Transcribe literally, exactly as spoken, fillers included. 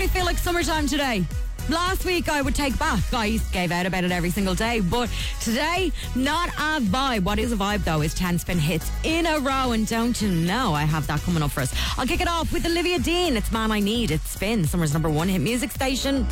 really feel like summertime today. Last week I would take back. I gave out about it every single day. But today, not a vibe. What is a vibe though is ten spin hits in a row. And don't you know I have that coming up for us. I'll kick it off with Olivia Dean. It's Man I Need. It's Spin, summer's number one hit music station.